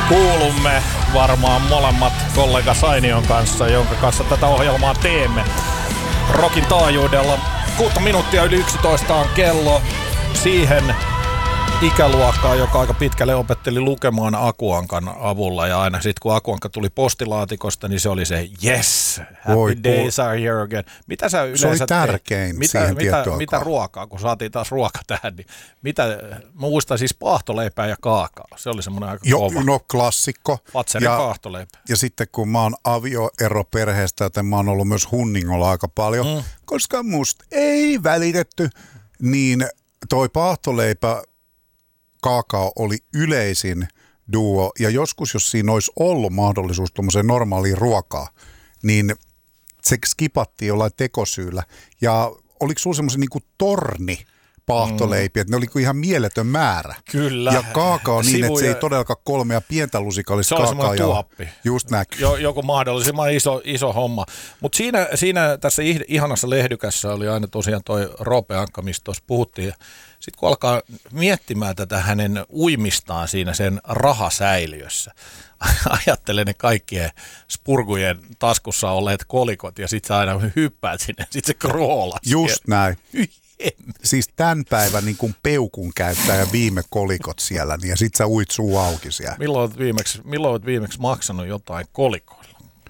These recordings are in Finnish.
Kuulumme varmaan molemmat kollega Sainion kanssa, jonka kanssa tätä ohjelmaa teemme. Rockin taajuudella 6 minuuttia yli 11 on kello siihen ikäluokkaan, joka aika pitkälle opetteli lukemaan Akuankan avulla. Ja aina sitten kun Akuanka tuli postilaatikosta, niin se oli se yes, happy days are here again. Mitä sä yleensä se oli tärkein siihen tiettyyn mitä ruokaa, kun saatiin taas ruoka tähän, niin mä muistan siis paahtoleipää ja kaakao. Se oli semmoinen aika kova. No klassikko. Fatserin paahtoleipä. Ja sitten kun mä oon avioeroperheestä, joten mä oon ollut myös Hunningolla aika paljon, koska musta ei välitetty, niin toi paahtoleipä kaakao oli yleisin duo, ja joskus, jos siinä olisi ollut mahdollisuus tuommoiseen normaaliin ruokaa, niin se skipattiin jollain tekosyyllä. Ja oliko sulla semmoisen niin kuin torni paahtoleipiä, että ne oli ihan mieletön määrä. Kyllä. Ja kaakao niin, että se ei todellakaan 3 pientä lusikallista kaakao. Se on semmoinen tuoppi. Just näkyy. Joku mahdollisimman iso homma. Mutta siinä tässä ihanassa lehdykässä oli aina tosiaan toi Roope Ankka, mistä tuossa puhuttiin. Sitten kun alkaa miettimään tätä hänen uimistaan siinä sen rahasäiliössä, ajattelen ne kaikkien spurgujen taskussa olleet kolikot ja sitten sä aina hyppäät sinne, sitten se kroolas. Just näin. Siis tämän päivän niin kuin peukun käyttäjä viime kolikot siellä, niin ja sit sä uit suu auki siellä. Milloin olet viimeksi maksanut jotain kolikoilla?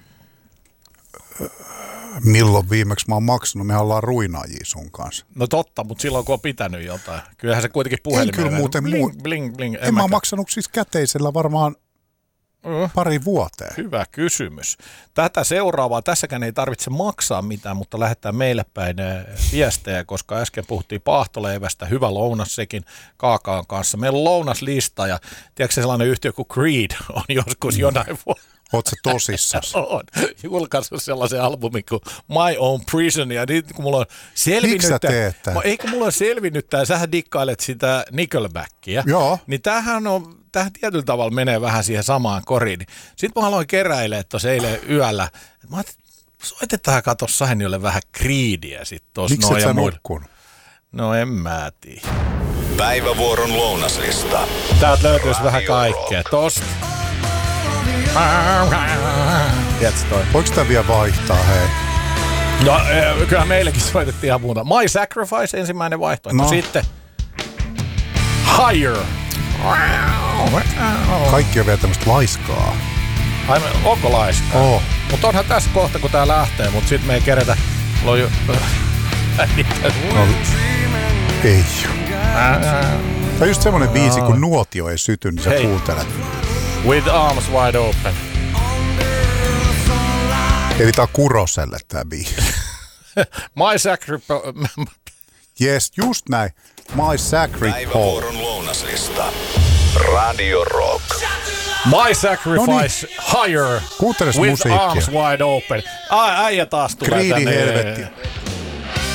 Milloin viimeksi mä oon maksanut? Mehän ollaan ruinaajia sun kanssa. No totta, mutta silloin kun on pitänyt jotain. Kyllähän se kuitenkin puhelimella. En kyllä muuten bling. En mä oon maksanut siis käteisellä varmaan pari vuoteen. Hyvä kysymys. Tätä seuraavaa, tässäkään ei tarvitse maksaa mitään, mutta lähettää meille päin viestejä, koska äsken puhuttiin paahtoleivästä, hyvä lounas sekin kaakaon kanssa. Meillä on lounaslista ja tiedätkö sellainen yhtiö kuin Creed on joskus jonain vuonna. Oot sä tosissas? On. Julkaissut sellaisen albumin kuin My Own Prison. Ja nyt kun mulla on selvinnyt... Miksi sä teet tämän? Eikö mulla on selvinnyt tämä, sähän dikkailet sitä Nickelbackia. Joo. Niin tämähän tietyllä tavalla menee vähän siihen samaan koriin. Sitten mä aloin keräilemään tuossa eilen yöllä. Mä ajattelin, soitetaan kato Sainiolle vähän Creedia sitten tuossa. Miksi et sä nukkunut? No en mä tiedä. Päivävuoron lounaslista. Täältä löytyisi vähän kaikkea. Tosta. Tiedätkö toi? Voiko sitä vielä vaihtaa, hei? No, kyllähän meillekin soitettiin ihan muuta. My Sacrifice, ensimmäinen vaihtoehto. No. Sitten Higher. Kaikki on vielä tämmöistä laiskaa. Onko laiskaa? Oh. Mutta onhan tässä kohta, kun tää lähtee, mutta sit me ei kerätä. No, ei. Tämä on just semmonen biisi, kun nuotio ei syty, niin sä kuuntelet. With arms wide open. Eli tää on Kuroselle tää biisi. My Sacrifice. Yes, just näin. My Sacrifice. Päivävuoron lounaslista. Radio Rock. My Sacrifice, Higher. Kuunteles with musiikkia. Arms wide open. Äijä taas tulee Creedin tänne. helvetti.